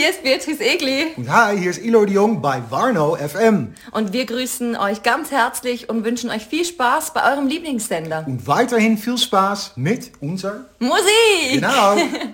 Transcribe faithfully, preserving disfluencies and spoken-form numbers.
hier ist Beatrice Egli. Und hi, hier ist Eloy de Jong bei Warnow F M. Und wir grüßen euch ganz herzlich und wünschen euch viel Spaß bei eurem Lieblingssender. Und weiterhin viel Spaß mit unserer Musik! Genau.